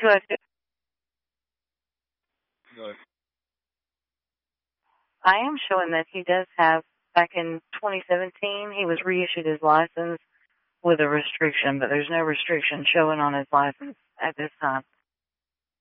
Do I feel Good. I am showing that he does have, back in 2017, he was reissued his license with a restriction, but there's no restriction showing on his license at this time.